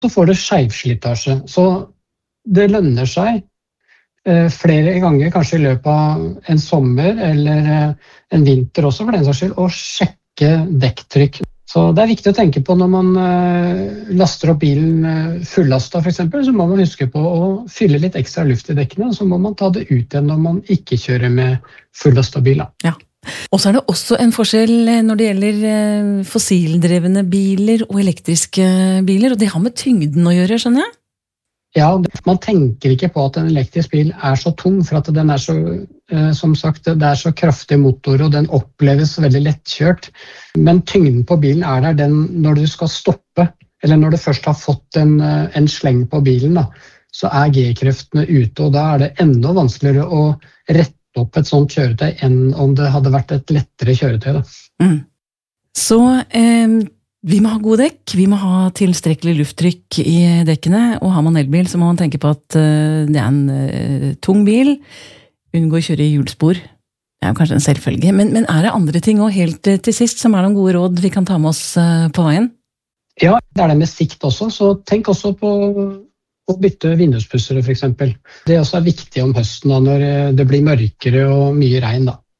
så får du skjevslitasje. Så det lønner seg flere ganger, kanskje i løpet av en sommer eller en vinter også for den saks skyld, å sjekke dekktrykk. Så det viktig å tenke på når man laster opp bilen fullastet for eksempel, så må man huske på å fylle litt ekstra luft i dekkene, og så må man ta det ut igjen når man ikke kjører med fullastet bil. Ja. Og så det også en forskjell når det gjelder fossildrevne biler og elektriske biler, og det har med tyngden å gjøre, skjønner jeg? Ja, man tenker ikke på at en elektrisk bil så tung, for at den så, som sagt, det så kraftig motor, og den oppleves veldig lettkjørt. Men tyngden på bilen der den når du skal stoppe, eller når du først har fått en sleng på bilen, da, så G-kreftene ute, og da det enda vanskeligere å rette opp et sånt kjøretøy enn om det hadde vært et lettere kjøretøy. Da. Så vi må ha gode dekk, vi må ha tilstrekkelig lufttrykk i dekkene, og har man elbil så må man tenke på at det en tung bil, unngå å kjøre i hjulspor. Det jo kanskje en selvfølge, men det andre ting også helt til sist som noen gode råd vi kan ta med oss på veien? Ja, det det med sikt også, så tenk også på å bytte vinduspussere for eksempel. Det også viktig om høsten da, når det blir mørkere og mye regn. Da.